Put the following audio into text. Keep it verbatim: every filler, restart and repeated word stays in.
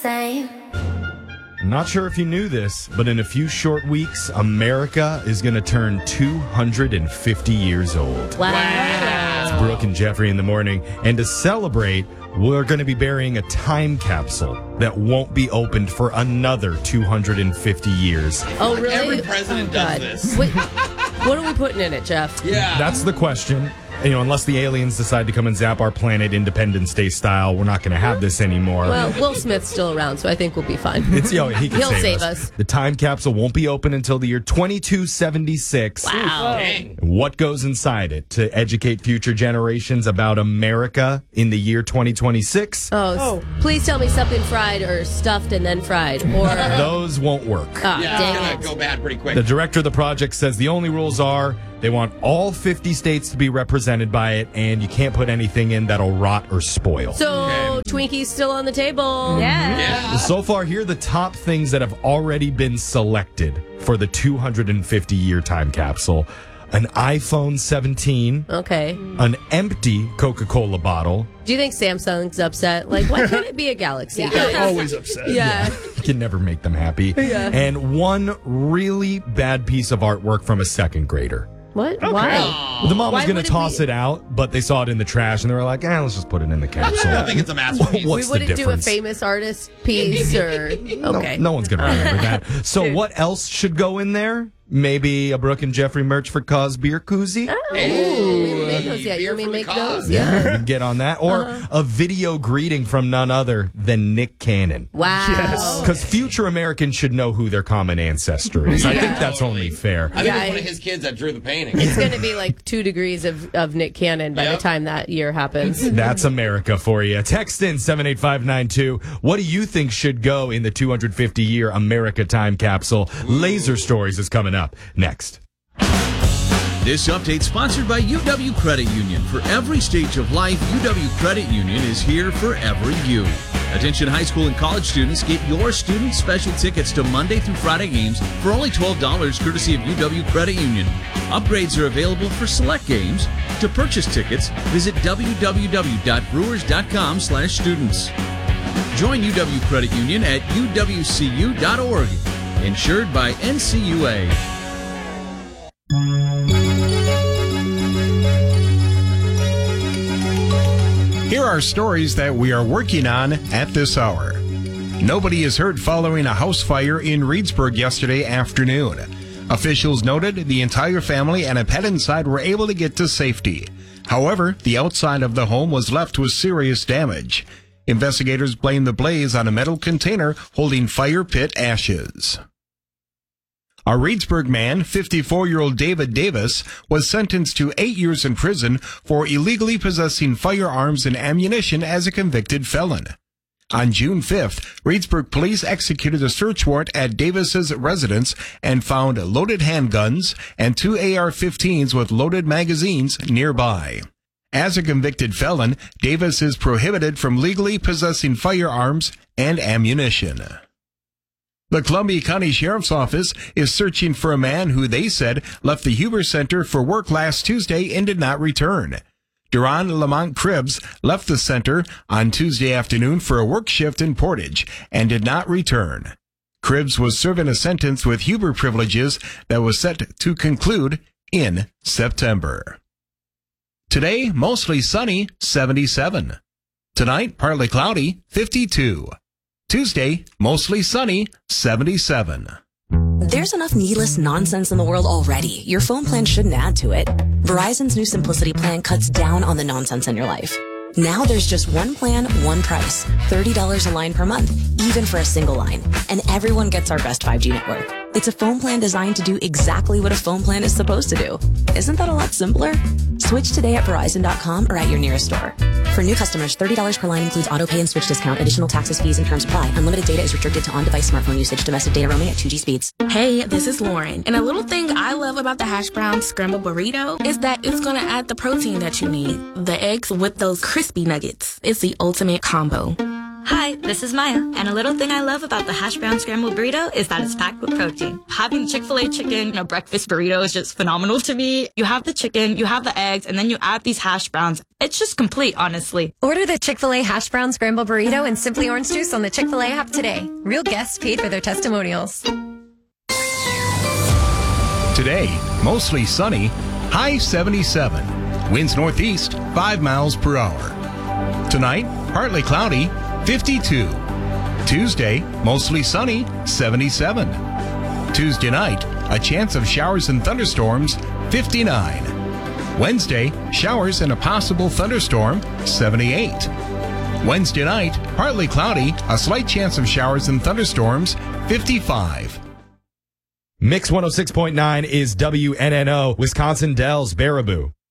same. I'm not sure if you knew this, but in a few short weeks, America is going to turn two hundred fifty years old. Wow. It's Brooke and Jeffrey in the morning. And to celebrate, we're going to be burying a time capsule that won't be opened for another two hundred fifty years. Oh, really? Every president oh, does God. this. Wait, what are we putting in it, Jeff? Yeah. That's the question. You know, unless the aliens decide to come and zap our planet Independence Day style, we're not going to have this anymore. Well, Will Smith's still around, so I think we'll be fine. It's, you know, he can He'll save, save us. us. The time capsule won't be open until the year twenty-two seventy-six. Wow. Dang. What goes inside it to educate future generations about America in the year twenty twenty-six? Oh, oh, please tell me something fried or stuffed and then fried. Or Those won't work. Oh, Yeah, dang it's it. going to go bad pretty quick. The director of the project says the only rules are they want all fifty states to be represented by it, and you can't put anything in that'll rot or spoil. So, Okay. Twinkies still on the table. Yeah. Yeah. So far, here are the top things that have already been selected for the two hundred fifty year time capsule. An iPhone seventeen, Okay. an empty Coca-Cola bottle. Do you think Samsung's upset? Like, why can't it be a Galaxy? Always upset. Yeah. You can never make them happy. Yeah. And one really bad piece of artwork from a second grader. What? Why? The mom Why was going would to it toss be- it out, but they saw it in the trash, and they were like, eh, let's just put it in the capsule. I think it's a masterpiece. What's we the wouldn't do a difference? famous artist piece or... Okay. No, no one's going to remember that. So what else should go in there? Maybe a Brooke and Jeffrey merch for Cause Beer Koozie? Oh, we haven't made those yet. You Beer want me for to the make cause. those? Yeah, get on that. Or Uh-huh. a video greeting from none other than Nick Cannon. Wow. Because future Americans should know who their common ancestor is. I think that's only fair. I think Yeah, it's one I- of his kids that drew the painting. It's going to be like two degrees of, of Nick Cannon by Yep. the time that year happens. That's America for you. Text in seven eight five nine two. What do you think should go in the two hundred fifty year America time capsule? Laser Stories is coming up next. This update sponsored by U W Credit Union. For every stage of life, U W Credit Union is here for every you. Attention high school and college students, get your student special tickets to Monday through Friday games for only twelve dollars courtesy of U W Credit Union. Upgrades are available for select games. To purchase tickets, visit w w w dot brewers dot com slash students. Join U W Credit Union at u w c u dot org. Insured by N C U A. Here are stories that we are working on at this hour. Nobody is hurt following a house fire in Reedsburg yesterday afternoon. Officials noted the entire family and a pet inside were able to get to safety. However, the outside of the home was left with serious damage. Investigators blame the blaze on a metal container holding fire pit ashes. A Reedsburg man, fifty-four-year-old David Davis, was sentenced to eight years in prison for illegally possessing firearms and ammunition as a convicted felon. On June fifth, Reedsburg police executed a search warrant at Davis's residence and found loaded handguns and two A R fifteens with loaded magazines nearby. As a convicted felon, Davis is prohibited from legally possessing firearms and ammunition. The Columbia County Sheriff's Office is searching for a man who they said left the Huber Center for work last Tuesday and did not return. Duran Lamont Cribbs left the center on Tuesday afternoon for a work shift in Portage and did not return. Cribbs was serving a sentence with Huber privileges that was set to conclude in September. Today, mostly sunny, seventy-seven. Tonight, partly cloudy, fifty-two. Tuesday, mostly sunny, seventy-seven. There's enough needless nonsense in the world already. Your phone plan shouldn't add to it. Verizon's new Simplicity plan cuts down on the nonsense in your life. Now there's just one plan, one price. thirty dollars a line per month, even for a single line. And everyone gets our best five G network. It's a phone plan designed to do exactly what a phone plan is supposed to do. Isn't that a lot simpler? Switch today at Verizon dot com or at your nearest store. For new customers, thirty dollars per line includes auto pay and switch discount. Additional taxes, fees, and terms apply. Unlimited data is restricted to on-device smartphone usage. Domestic data roaming at two G speeds. Hey, this is Lauren. And a little thing I love about the hash brown scramble burrito is that it's going to add the protein that you need. The eggs with those crispy nuggets. It's the ultimate combo. Hi, this is Maya, and a little thing I love about the hash brown scrambled burrito is that it's packed with protein. Having Chick-fil-A chicken in a breakfast burrito is just phenomenal to me. You have the chicken, you have the eggs, and then you add these hash browns. It's just complete, honestly. Order the Chick-fil-A hash brown scrambled burrito and Simply Orange Juice on the Chick-fil-A app today. Real guests paid for their testimonials. Today, mostly sunny, high seventy-seven. Winds northeast, five miles per hour. Tonight, partly cloudy, fifty-two. Tuesday, mostly sunny, seventy-seven. Tuesday night, a chance of showers and thunderstorms, fifty-nine. Wednesday, showers and a possible thunderstorm, seventy-eight. Wednesday night, partly cloudy, a slight chance of showers and thunderstorms, fifty-five. Mix one oh six point nine is W N N O, Wisconsin Dells, Baraboo.